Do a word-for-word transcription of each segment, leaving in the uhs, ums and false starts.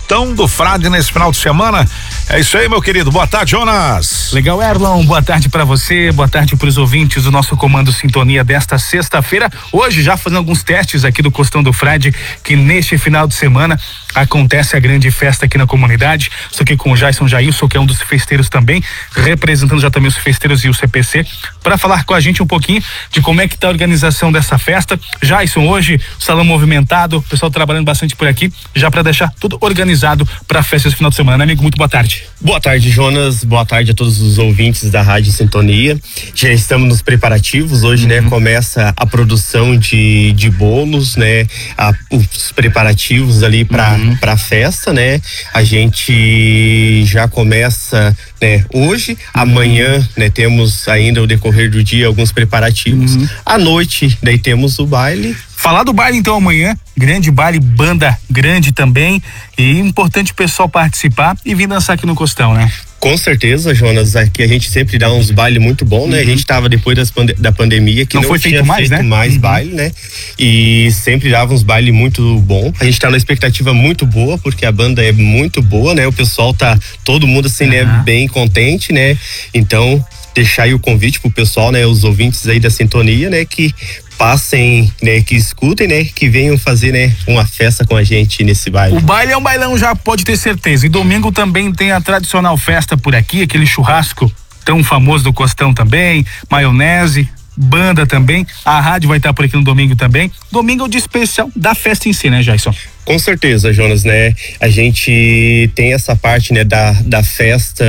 Costão do Frade nesse final de semana. É isso aí, meu querido. Boa tarde, Jonas. Legal, Erlon. Boa tarde pra você, boa tarde pros ouvintes do nosso Comando Sintonia desta sexta-feira. Hoje já fazendo alguns testes aqui do Costão do Frade, que neste final de semana acontece a grande festa aqui na comunidade. Estou aqui com o Jason Jailson, que é um dos festeiros também, representando já também os festeiros e o C P C, para falar com a gente um pouquinho de como é que tá a organização dessa festa. Jason, hoje o salão movimentado, o pessoal trabalhando bastante por aqui, já para deixar tudo organizado para a festa esse final de semana, né, amigo? Muito boa tarde. Boa tarde, Jonas. Boa tarde a todos os ouvintes da Rádio Sintonia. Já estamos nos preparativos. Hoje, uhum. né, começa a produção de, de bolos, né, a, os preparativos ali para uhum. para a festa, né? A gente já começa, né, hoje, uhum. amanhã, né, temos ainda o decorrer do dia alguns preparativos. Uhum. À noite, daí temos o baile. Falar do baile então amanhã, grande baile, banda grande também, e importante o pessoal participar e vir dançar aqui no Costão, né? Com certeza, Jonas, aqui a gente sempre dá uns bailes muito bons, né? Uhum. A gente tava depois das pande- da pandemia que não, não foi feito mais, feito né? mais uhum. baile, né? E sempre dava uns bailes muito bons. A gente tá numa expectativa muito boa, porque a banda é muito boa, né? O pessoal tá, todo mundo assim, uhum. né? Bem contente, né? Então, deixar aí o convite pro pessoal, né? Os ouvintes aí da Sintonia, né? Que passem, né, que escutem, né, que venham fazer, né, uma festa com a gente nesse baile. O baile é um bailão, já pode ter certeza. E domingo também tem a tradicional festa por aqui, aquele churrasco tão famoso do Costão também, maionese, banda também. A rádio vai estar por aqui no domingo também. Domingo é o dia especial da festa em si, né, Jason? Com certeza, Jonas, né? A gente tem essa parte, né, da, da festa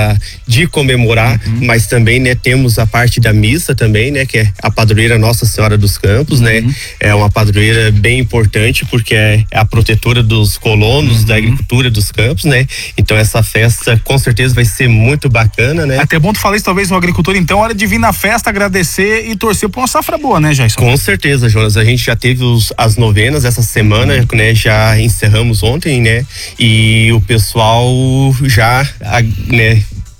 de comemorar, uhum. mas também, né, temos a parte da missa também, né, que é a padroeira Nossa Senhora dos Campos, uhum. né? É uma padroeira bem importante porque é a protetora dos colonos, uhum. da agricultura dos campos, né? Então essa festa com certeza vai ser muito bacana, né? Até bom tu falar isso, talvez o agricultor, então, hora de vir na festa, agradecer e torcer por uma safra boa, né, Jason? Com certeza, Jonas. A gente já teve os, as novenas essa semana, uhum. né? Já encerramos ontem, né? E o pessoal já, né,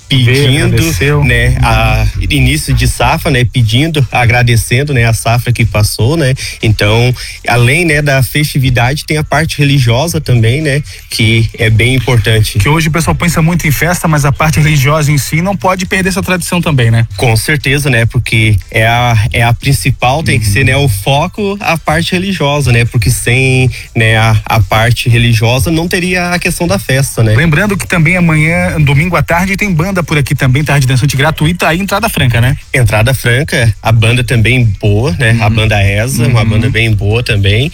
pedindo, né, a início de safra, né, pedindo, agradecendo, né, a safra que passou, né? Então, além, né, da festividade, tem a parte religiosa também, né, que é bem importante. Que hoje o pessoal pensa muito em festa, mas a parte religiosa em si não pode perder essa tradição também, né? Com certeza, né, porque é a, é a principal, tem uhum. que ser, né, o foco, a parte religiosa, né, porque sem, né, a, a parte religiosa não teria a questão da festa, né? Lembrando que também amanhã, domingo à tarde, tem banda por aqui também, tarde dançante gratuita, aí entrada franca, né? Entrada franca, a banda também boa, né? Uhum. A banda Esa, uhum. uma banda bem boa também,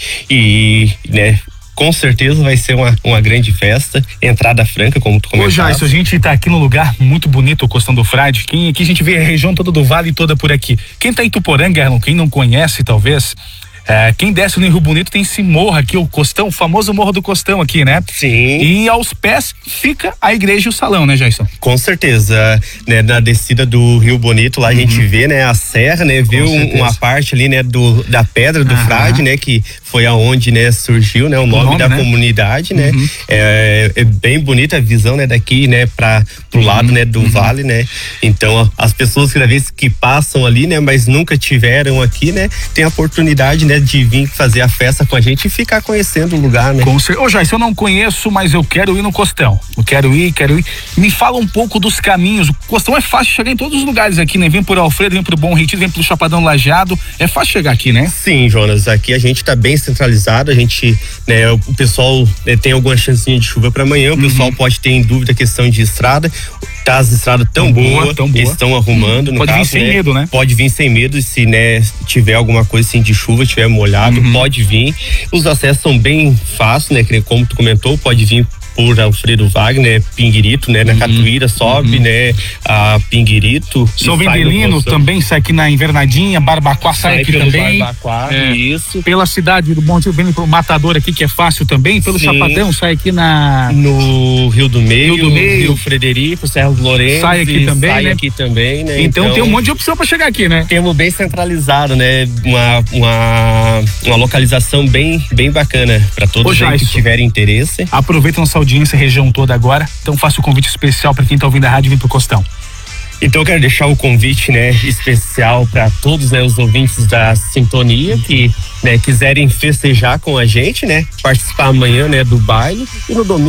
e, né, com certeza vai ser uma, uma grande festa, entrada franca, como tu comentou. Ô, Jason, a gente tá aqui num lugar muito bonito, o Costão do Frade. Quem, aqui a gente vê a região toda do Vale toda por aqui. Quem tá em Tuporanga, Erlon, quem não conhece, talvez, é, quem desce no Rio Bonito tem esse morro aqui, o Costão, o famoso Morro do Costão aqui, né? Sim. E aos pés fica a igreja e o salão, né, Jason? Com certeza, né? Na descida do Rio Bonito, lá uhum. a gente vê, né, a serra, né? Vê um, uma parte ali, né, do, da Pedra do uhum. Frade, né? Que foi aonde, né, surgiu, né, o nome, o nome da né? comunidade, né? Uhum. É, é bem bonita a visão, né, daqui, né, para pro uhum. lado, né, do uhum. vale, né? Então, as pessoas cada vez que passam ali, né, mas nunca tiveram aqui, né, tem a oportunidade, né, de vir fazer a festa com a gente e ficar conhecendo o lugar, né? Com certeza. Ô, Jason, eu não conheço, mas eu quero ir no Costão. Eu quero ir, quero ir. Me fala um pouco dos caminhos. O Costão é fácil chegar em todos os lugares aqui, né? Vem por Alfredo, vem pro Bom Retiro, vem pro Chapadão Lajeado. É fácil chegar aqui, né? Sim, Jonas. Aqui a gente tá bem centralizado. A gente, né, o pessoal, né, tem alguma chancinha de chuva para amanhã. O uhum. pessoal pode ter em dúvida a questão de estrada. Tá as estradas tão, tão boas, boa, tão boa. Estão arrumando. Uhum. No pode caso, vir sem né? medo, né? Pode vir sem medo. Se, né, tiver alguma coisa assim de chuva, tiver molhado, uhum. pode vir. Os acessos são bem fáceis, né? Como tu comentou, pode vir por Alfredo Wagner, Pinguirito, né? Na uhum. Catuíra sobe, uhum. né? A Pinguirito. São Vendelino também sai aqui na Invernadinha, Barbacoa sai, sai aqui também. Barbacoa, é. Isso. Pela cidade do Monte, vem pro Matador aqui, que é fácil também. Pelo Sim. Chapadão, sai aqui na... No Rio do Meio, Rio do Meio, Rio Frederico, Serra do Lourenço. Sai aqui também, sai né? aqui também, né? Então, então tem um monte de opção pra chegar aqui, né? Temos bem centralizado, né? Uma, uma, uma localização bem, bem bacana pra todos aí que tiverem interesse. Aproveita nossa audiência, região toda agora. Então faça o convite especial pra quem tá ouvindo a rádio e vir pro Costão. Então eu quero deixar o convite, né, especial para todos, né, os ouvintes da Sintonia que, né, quiserem festejar com a gente, né, participar amanhã, né, do baile e no domingo